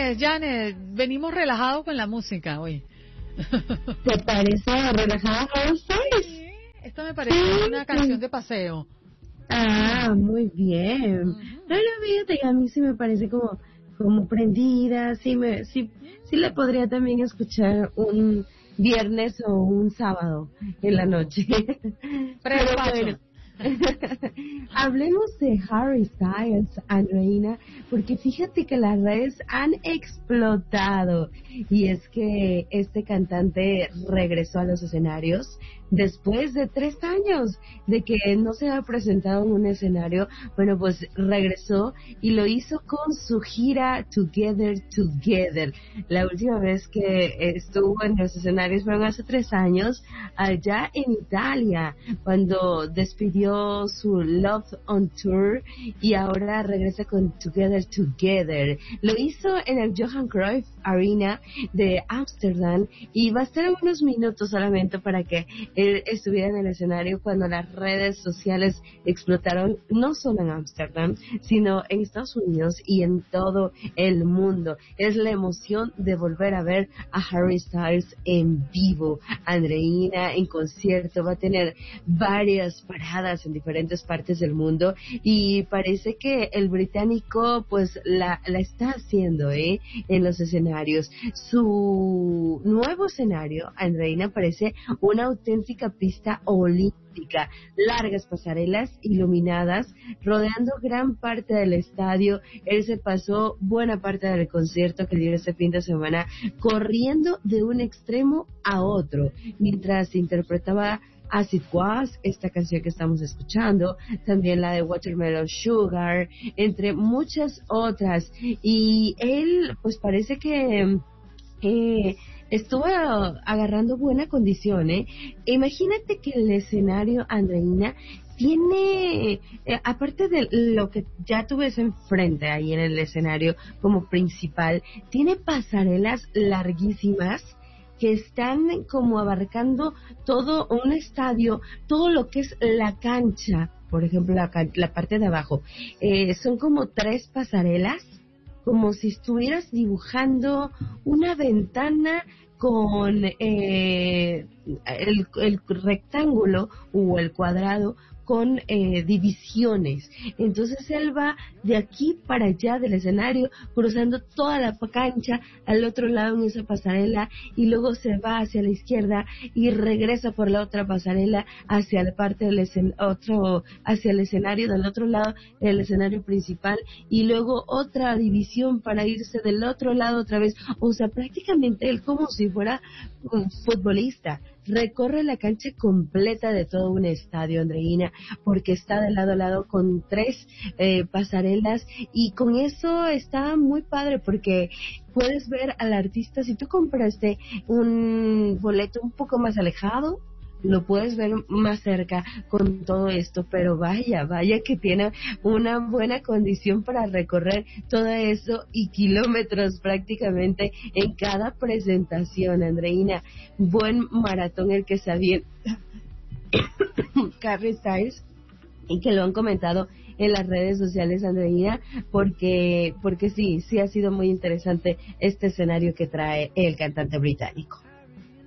Janet, venimos relajados con la música hoy. ¿Te parece relajada Harry Styles? Sí, esto me parece una canción de paseo. Ah, muy bien. Pero fíjate que a mí sí me parece como prendida, sí le podría también escuchar un viernes o un sábado en la noche. Pero bueno, hablemos de Harry Styles, Andreina, porque fíjate que las redes han explotado y es que este cantante regresó a los escenarios después de 3 años de que no se ha presentado en un escenario. Bueno, pues regresó y lo hizo con su gira Together. La última vez que estuvo en los escenarios fueron hace 3 años allá en Italia, cuando despidió su Love on Tour y ahora regresa con Together. Lo hizo en el Johan Cruyff Arena de Ámsterdam y va a estar en unos minutos solamente para que él estuviera en el escenario cuando las redes sociales explotaron, no solo en Ámsterdam, sino en Estados Unidos y en todo el mundo. Es la emoción de volver a ver a Harry Styles en vivo. Andreina en concierto, va a tener varias paradas en diferentes partes del mundo y parece que el británico pues la está haciendo en los escenarios. Su nuevo escenario, Andreina, parece una auténtica pista olímpica, largas pasarelas iluminadas rodeando gran parte del estadio. Él se pasó buena parte del concierto que dio este fin de semana corriendo de un extremo a otro mientras interpretaba As It Was, esta canción que estamos escuchando, también la de Watermelon Sugar, entre muchas otras. Y él pues parece que estuvo agarrando buena condición, Imagínate que el escenario, Andreina, tiene, aparte de lo que ya tú ves enfrente ahí en el escenario como principal, tiene pasarelas larguísimas que están como abarcando todo un estadio, todo lo que es la cancha, por ejemplo, la parte de abajo. Son como 3 pasarelas, como si estuvieras dibujando una ventana con el rectángulo o el cuadrado con divisiones. Entonces él va de aquí para allá del escenario, cruzando toda la cancha al otro lado en esa pasarela, y luego se va hacia la izquierda y regresa por la otra pasarela hacia la parte del hacia el escenario del otro lado del escenario principal, y luego otra división para irse del otro lado otra vez. O sea, prácticamente él como si fuera un futbolista recorre la cancha completa de todo un estadio, Andreina, porque está de lado a lado con 3 pasarelas, y con eso está muy padre porque puedes ver al artista. Si tú compraste un boleto un poco más alejado, lo puedes ver más cerca con todo esto, pero vaya que tiene una buena condición para recorrer todo eso y kilómetros prácticamente en cada presentación, Andreina. Buen maratón el que se avienta Harry Styles, y que lo han comentado en las redes sociales, Andreina, porque sí ha sido muy interesante este escenario que trae el cantante británico.